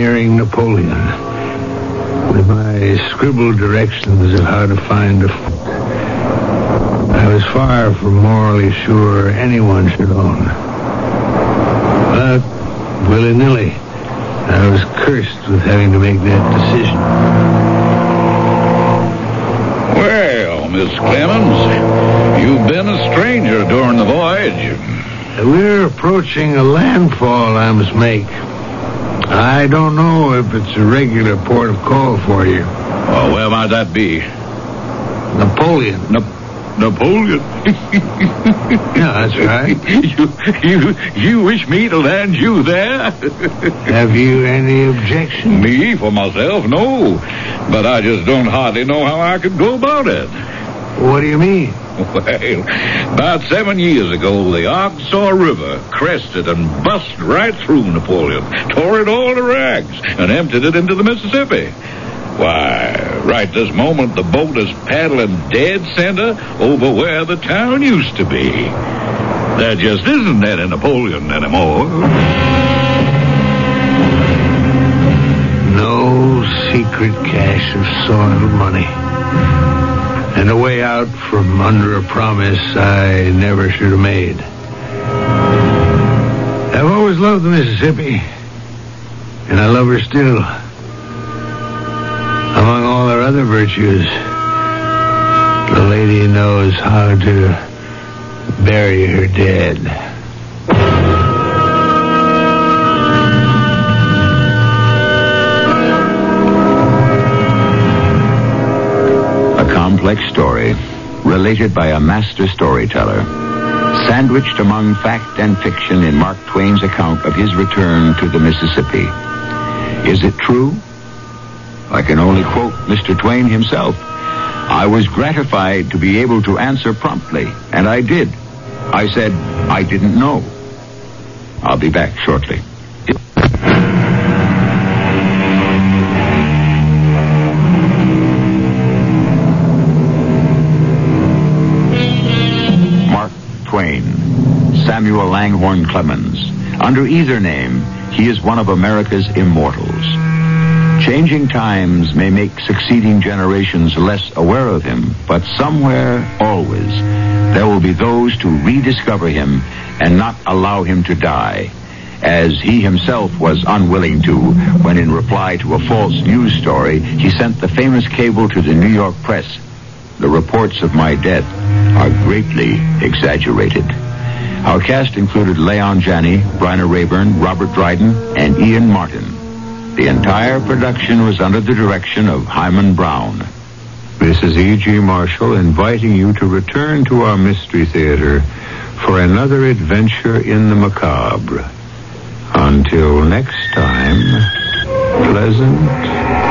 nearing Napoleon, with my scribbled directions of how to find a fort I was far from morally sure anyone should own. But, willy-nilly, I was cursed with having to make that decision. Well, Miss Clemens, you've been a stranger during the voyage. We're approaching a landfall I must make. I don't know if it's a regular port of call for you. Well, where might that be? Napoleon. Napoleon? Yeah, that's right. You wish me to land you there? Have you any objection? Me, for myself, no. But I just don't hardly know how I could go about it. What do you mean? Well, about 7 years ago, the Arkansas River crested and bust right through Napoleon, tore it all to rags, and emptied it into the Mississippi. Why, right this moment, the boat is paddling dead center over where the town used to be. There just isn't any Napoleon anymore. No secret cache of soiled money. And a way out from under a promise I never should have made. I've always loved the Mississippi, and I love her still. Among all her other virtues, the lady knows how to bury her dead. A complex story, related by a master storyteller, sandwiched among fact and fiction in Mark Twain's account of his return to the Mississippi. Is it true? I can only quote Mr. Twain himself. I was gratified to be able to answer promptly, and I did. I said, I didn't know. I'll be back shortly. Mark Twain, Samuel Langhorne Clemens. Under either name, he is one of America's immortals. Changing times may make succeeding generations less aware of him, but somewhere, always, there will be those to rediscover him and not allow him to die, as he himself was unwilling to when, in reply to a false news story, he sent the famous cable to the New York press. The reports of my death are greatly exaggerated. Our cast included Leon Janney, Bryna Rayburn, Robert Dryden, and Ian Martin. The entire production was under the direction of Hyman Brown. This is E.G. Marshall inviting you to return to our Mystery Theater for another adventure in the macabre. Until next time, pleasant